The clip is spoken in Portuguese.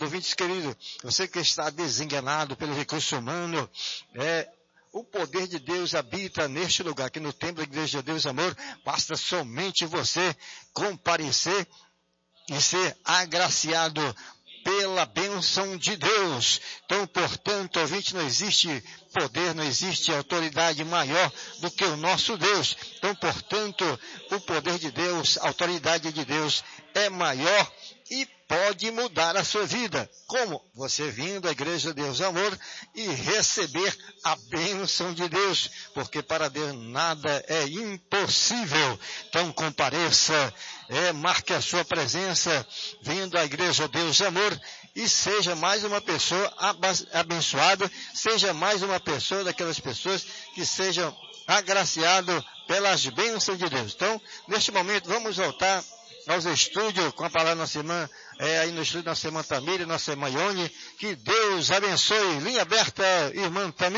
ouvintes queridos, você que está desenganado pelo recurso humano, o poder de Deus habita neste lugar, aqui no templo da Igreja de Deus Amor. Basta somente você comparecer e ser agraciado pela bênção de Deus. Então, portanto, ouvinte, não existe poder, não existe autoridade maior do que o nosso Deus. Então, portanto, o poder de Deus, a autoridade de Deus é maior e pode mudar a sua vida. Como? Você vindo à Igreja de Deus Amor e receber a bênção de Deus, porque para Deus nada é impossível. Então compareça, marque a sua presença, vindo à Igreja de Deus Amor, e seja mais uma pessoa abençoada, seja mais uma pessoa daquelas pessoas que sejam agraciadas pelas bênçãos de Deus. Então, neste momento, vamos voltar aos estúdios com a palavra da nossa irmã, aí no estúdio da nossa irmã Tamília, nossa irmã Ione. Que Deus abençoe. Linha aberta, irmã Tamília.